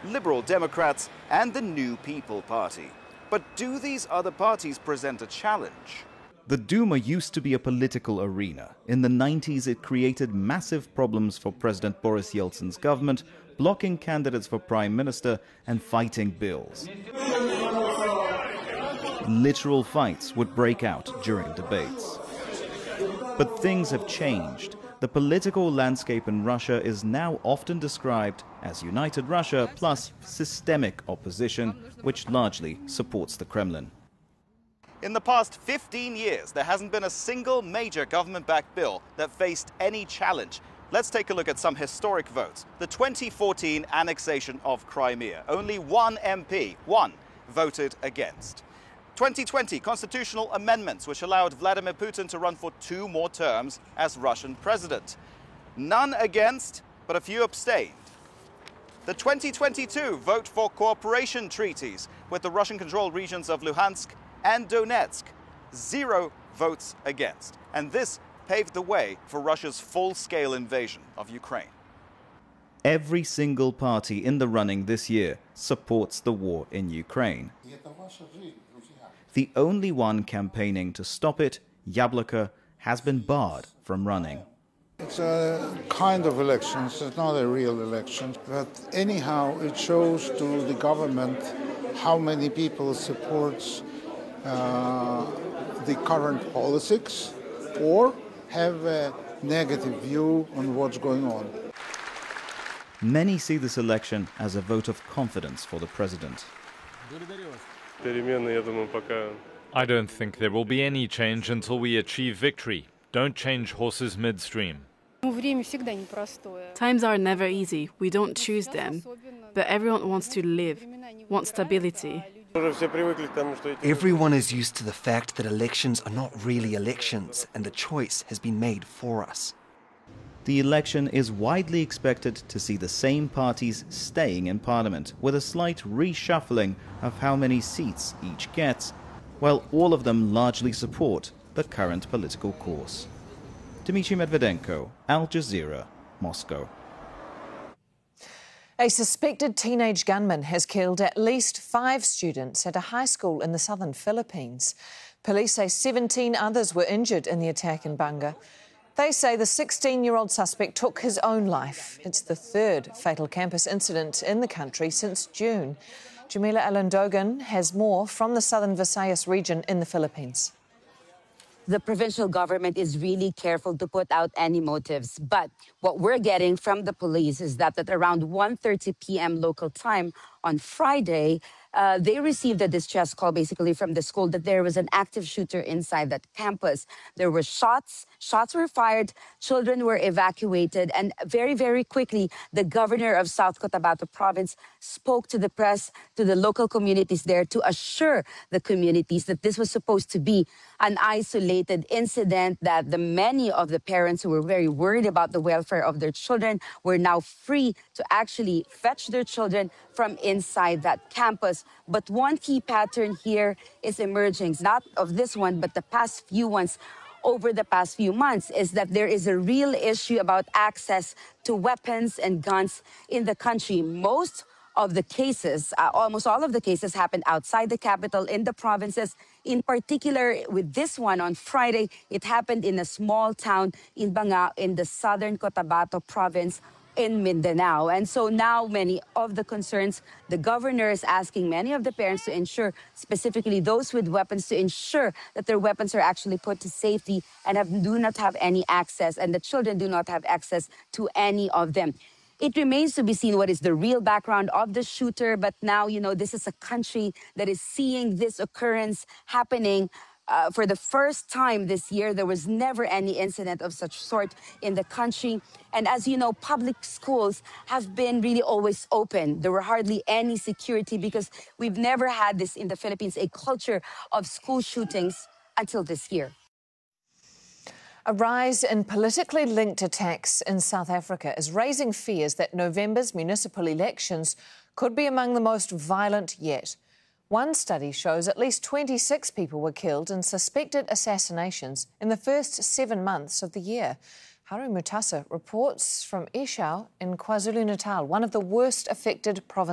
Liberal Democrats, and the New People Party. But do these other parties present a challenge? The Duma used to be a political arena. In the 90s, it created massive problems for President Boris Yeltsin's government, blocking candidates for prime minister and fighting bills. Literal fights would break out during debates. But things have changed. The political landscape in Russia is now often described as United Russia plus systemic opposition, which largely supports the Kremlin. In the past 15 years, there hasn't been a single major government-backed bill that faced any challenge. Let's take a look at some historic votes. The 2014 annexation of Crimea. Only one MP, voted against. 2020 constitutional amendments which allowed Vladimir Putin to run for 2 more terms as Russian president. None against, but a few abstained. The 2022 vote for cooperation treaties with the Russian-controlled regions of Luhansk and Donetsk. 0 votes against. And this paved the way for Russia's full-scale invasion of Ukraine. Every single party in the running this year supports the war in Ukraine. The only one campaigning to stop it, Yabloko, has been barred from running. It's a kind of elections, it's not a real election, but anyhow it shows to the government how many people supports the current politics or have a negative view on what's going on. Many see this election as a vote of confidence for the president. I don't think there will be any change until we achieve victory. Don't change horses midstream. Times are never easy. We don't choose them. But everyone wants to live, wants stability. Everyone is used to the fact that elections are not really elections, and the choice has been made for us. The election is widely expected to see the same parties staying in parliament, with a slight reshuffling of how many seats each gets, while all of them largely support the current political course. Dmitry Medvedenko, Al Jazeera, Moscow. A suspected teenage gunman has killed at least 5 students at a high school in the southern Philippines. Police say 17 others were injured in the attack in Banga. They say the 16-year-old suspect took his own life. It's the 3rd fatal campus incident in the country since June. Jamila Alandogan has more from the southern Visayas region in the Philippines. The provincial government is really careful to put out any motives. But what we're getting from the police is that at around 1:30 p.m. local time on Friday, they received a distress call basically from the school that there was an active shooter inside that campus. There were shots were fired, children were evacuated, and very, very quickly, the governor of South Cotabato province spoke to the press, to the local communities there to assure the communities that this was supposed to be an isolated incident, that many of the parents who were very worried about the welfare of their children were now free to actually fetch their children from inside that campus. But one key pattern here is emerging, not of this one, but the past few ones over the past few months, is that there is a real issue about access to weapons and guns in the country. Most of the cases, almost all of the cases happened outside the capital in the provinces. In particular, with this one on Friday, it happened in a small town in Banga in the southern Cotabato province in Mindanao. And so now many of the concerns, the governor is asking many of the parents to ensure, specifically those with weapons, to ensure that their weapons are actually put to safety and do not have any access, and the children do not have access to any of them. It remains to be seen what is the real background of the shooter, but now, this is a country that is seeing this occurrence happening. For the first time this year, there was never any incident of such sort in the country. And as you know, public schools have been really always open. There were hardly any security because we've never had this in the Philippines, a culture of school shootings until this year. A rise in politically linked attacks in South Africa is raising fears that November's municipal elections could be among the most violent yet. One study shows at least 26 people were killed in suspected assassinations in the first 7 months of the year. Haru Mutasa reports from Eshau in KwaZulu-Natal, one of the worst affected provinces.